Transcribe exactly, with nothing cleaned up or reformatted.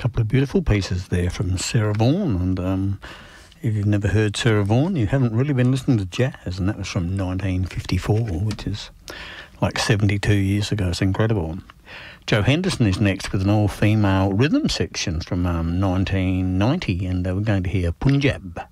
couple of beautiful pieces there from Sarah Vaughan, and um, if you've never heard Sarah Vaughan, you haven't really been listening to jazz, and that was from nineteen fifty-four, which is like seventy-two years ago. It's incredible. Joe Henderson is next with an all-female rhythm section from um, nineteen ninety, and uh, we're going to hear Punjab.